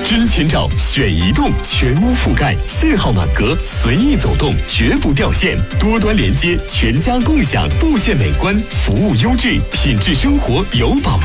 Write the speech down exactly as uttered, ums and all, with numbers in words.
真千兆选移动，全屋覆盖，信号满格，随意走动，绝不掉线，多端连接，全家共享，布线美观，服务优质，品质生活有保